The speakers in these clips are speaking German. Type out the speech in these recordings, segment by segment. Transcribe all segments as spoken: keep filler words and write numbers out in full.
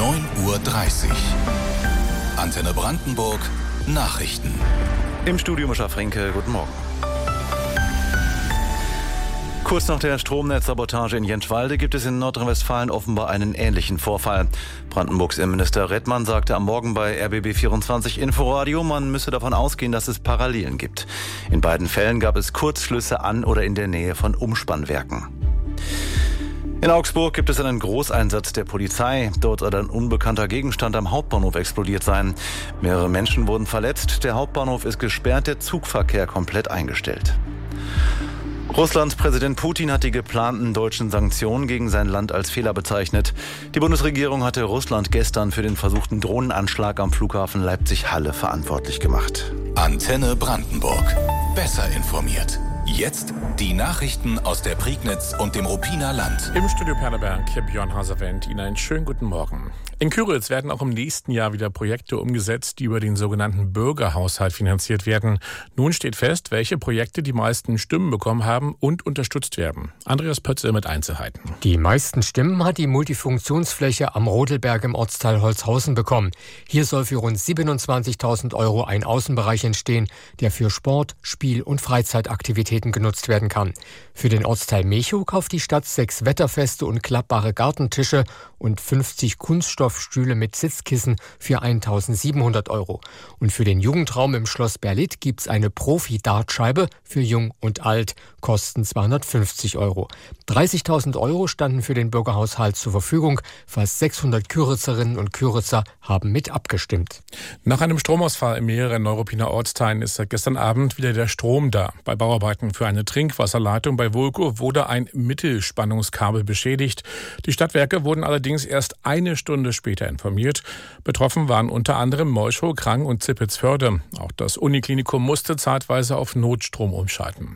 neun Uhr dreißig. Antenne Brandenburg Nachrichten. Im Studio Mischa Frenke, guten Morgen. Kurz nach der Stromnetzsabotage in Jentschwalde gibt es in Nordrhein-Westfalen offenbar einen ähnlichen Vorfall. Brandenburgs Innenminister Redmann sagte am Morgen bei R B B vierundzwanzig Inforadio, man müsse davon ausgehen, dass es Parallelen gibt. In beiden Fällen gab es Kurzschlüsse an oder in der Nähe von Umspannwerken. In Augsburg gibt es einen Großeinsatz der Polizei. Dort soll ein unbekannter Gegenstand am Hauptbahnhof explodiert sein. Mehrere Menschen wurden verletzt. Der Hauptbahnhof ist gesperrt, der Zugverkehr komplett eingestellt. Russlands Präsident Putin hat die geplanten deutschen Sanktionen gegen sein Land als Fehler bezeichnet. Die Bundesregierung hatte Russland gestern für den versuchten Drohnenanschlag am Flughafen Leipzig-Halle verantwortlich gemacht. Antenne Brandenburg. Besser informiert. Jetzt die Nachrichten aus der Prignitz und dem Ruppiner Land. Im Studio Perleberg, Björn Haserwendt, Ihnen einen schönen guten Morgen. In Kyritz werden auch im nächsten Jahr wieder Projekte umgesetzt, die über den sogenannten Bürgerhaushalt finanziert werden. Nun steht fest, welche Projekte die meisten Stimmen bekommen haben und unterstützt werden. Andreas Pötzel mit Einzelheiten. Die meisten Stimmen hat die Multifunktionsfläche am Rodelberg im Ortsteil Holzhausen bekommen. Hier soll für rund siebenundzwanzigtausend Euro ein Außenbereich entstehen, der für Sport, Spiel- und Freizeitaktivitäten genutzt werden kann. Für den Ortsteil Mechow kauft die Stadt sechs wetterfeste und klappbare Gartentische und fünfzig Kunststoffstühle mit Sitzkissen für eintausendsiebenhundert Euro. Und für den Jugendraum im Schloss Berlitt gibt's eine Profi-Dartscheibe für Jung und Alt, kosten zweihundertfünfzig Euro. dreißigtausend Euro standen für den Bürgerhaushalt zur Verfügung. Fast sechshundert Kyritzerinnen und Kyritzer haben mit abgestimmt. Nach einem Stromausfall in mehreren Neuruppiner Ortsteilen ist seit gestern Abend wieder der Strom da. Bei Bauarbeiten für eine Trinkwasserleitung bei Wulkow wurde ein Mittelspannungskabel beschädigt. Die Stadtwerke wurden allerdings erst eine Stunde später informiert. Betroffen waren unter anderem Molchow, Krang und Zippitzförde. Auch das Uniklinikum musste zeitweise auf Notstrom umschalten.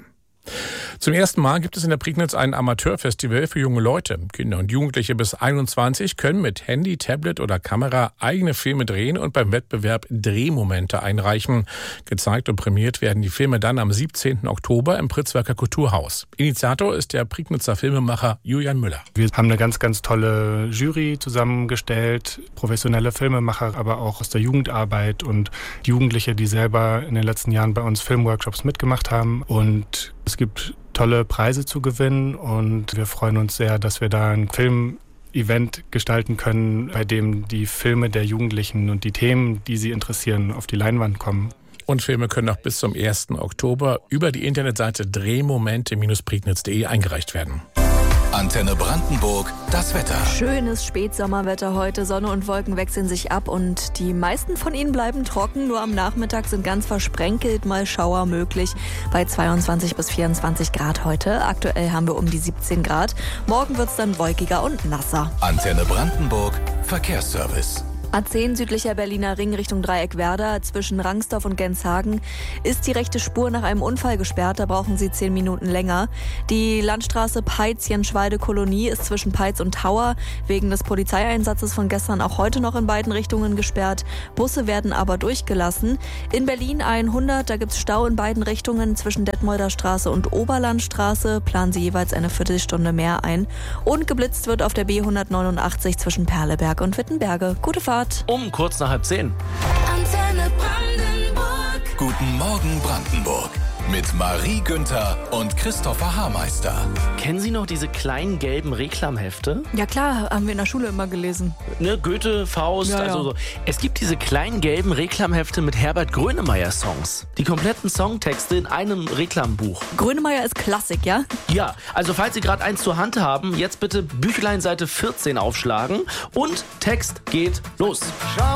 Zum ersten Mal gibt es in der Prignitz ein Amateurfestival für junge Leute. Kinder und Jugendliche bis einundzwanzig können mit Handy, Tablet oder Kamera eigene Filme drehen und beim Wettbewerb Drehmomente einreichen. Gezeigt und prämiert werden die Filme dann am siebzehnten Oktober im Pritzwerker Kulturhaus. Initiator ist der Prignitzer Filmemacher Julian Müller. Wir haben eine ganz, ganz tolle Jury zusammengestellt, professionelle Filmemacher, aber auch aus der Jugendarbeit und Jugendliche, die selber in den letzten Jahren bei uns Filmworkshops mitgemacht haben. Und es gibt tolle Preise zu gewinnen und wir freuen uns sehr, dass wir da ein Film-Event gestalten können, bei dem die Filme der Jugendlichen und die Themen, die sie interessieren, auf die Leinwand kommen. Und Filme können auch bis zum ersten Oktober über die Internetseite drehmomente Bindestrich prignitz punkt de eingereicht werden. Antenne Brandenburg, das Wetter. Schönes Spätsommerwetter heute. Sonne und Wolken wechseln sich ab und die meisten von ihnen bleiben trocken. Nur am Nachmittag sind ganz versprenkelt mal Schauer möglich bei zweiundzwanzig bis vierundzwanzig Grad heute. Aktuell haben wir um die siebzehn Grad. Morgen wird es dann wolkiger und nasser. Antenne Brandenburg, Verkehrsservice. A zehn südlicher Berliner Ring Richtung Dreieckwerder zwischen Rangsdorf und Genshagen ist die rechte Spur nach einem Unfall gesperrt. Da brauchen Sie zehn Minuten länger. Die Landstraße Peitz-Jenschwalde-Kolonie ist zwischen Peitz und Tauer wegen des Polizeieinsatzes von gestern auch heute noch in beiden Richtungen gesperrt. Busse werden aber durchgelassen. In Berlin hundert, da gibt's Stau in beiden Richtungen zwischen Detmolder Straße und Oberlandstraße. Planen Sie jeweils eine Viertelstunde mehr ein. Und geblitzt wird auf der B hundertneunundachtzig zwischen Perleberg und Wittenberge. Gute Fahrt. Um kurz nach halb zehn. Antenne Brandenburg. Guten Morgen Brandenburg. Mit Marie Günther und Christopher Haarmeister. Kennen Sie noch diese kleinen gelben Reklamhefte? Ja klar, haben wir in der Schule immer gelesen. Ne, Goethe, Faust, ja, also ja. so. Es gibt diese kleinen gelben Reklamhefte mit Herbert Grönemeyer Songs. Die kompletten Songtexte in einem Reklambuch. Grönemeyer ist Klassik, ja? Ja, also falls Sie gerade eins zur Hand haben, jetzt bitte Büchlein Seite vierzehn aufschlagen und Text geht los. Schau